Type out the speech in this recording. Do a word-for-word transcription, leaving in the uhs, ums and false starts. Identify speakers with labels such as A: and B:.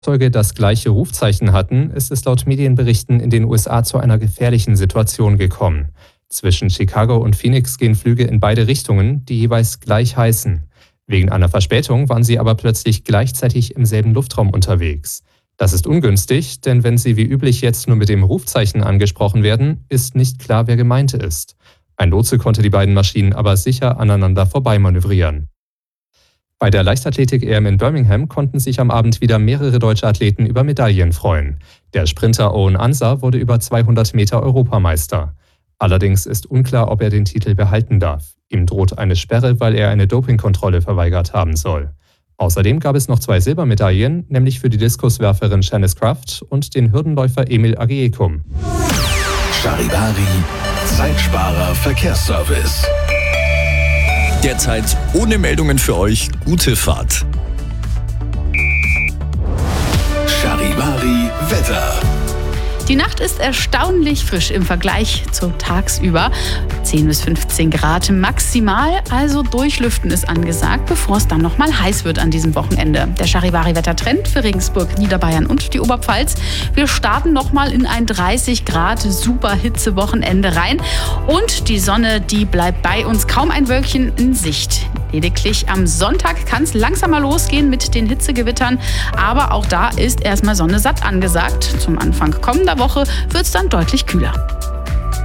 A: Fahrzeuge das gleiche Rufzeichen hatten, ist es laut Medienberichten in den U S A zu einer gefährlichen Situation gekommen. Zwischen Chicago und Phoenix gehen Flüge in beide Richtungen, die jeweils gleich heißen. Wegen einer Verspätung waren sie aber plötzlich gleichzeitig im selben Luftraum unterwegs. Das ist ungünstig, denn wenn sie wie üblich jetzt nur mit dem Rufzeichen angesprochen werden, ist nicht klar, wer gemeint ist. Ein Lotse konnte die beiden Maschinen aber sicher aneinander vorbeimanövrieren. Bei der Leichtathletik-E M in Birmingham konnten sich am Abend wieder mehrere deutsche Athleten über Medaillen freuen. Der Sprinter Owen Ansah wurde über zweihundert Meter Europameister. Allerdings ist unklar, ob er den Titel behalten darf. Ihm droht eine Sperre, weil er eine Dopingkontrolle verweigert haben soll. Außerdem gab es noch zwei Silbermedaillen, nämlich für die Diskuswerferin Shanice Kraft und den Hürdenläufer Emil Agiekum.
B: Charivari, Zeitsparer Verkehrsservice.
C: Derzeit ohne Meldungen für euch. Gute Fahrt.
B: Charivari Wetter.
D: Die Nacht ist erstaunlich frisch im Vergleich zu tagsüber. zehn bis fünfzehn Grad maximal, also durchlüften ist angesagt, bevor es dann nochmal heiß wird an diesem Wochenende. Der Charivari-Wettertrend für Regensburg, Niederbayern und die Oberpfalz. Wir starten nochmal in ein dreißig Grad Superhitze-Wochenende rein. Und die Sonne, die bleibt bei uns, kaum ein Wölkchen in Sicht. Lediglich am Sonntag kann es langsam mal losgehen mit den Hitzegewittern. Aber auch da ist erstmal Sonne satt angesagt. Zum Anfang kommender Woche wird es dann deutlich kühler.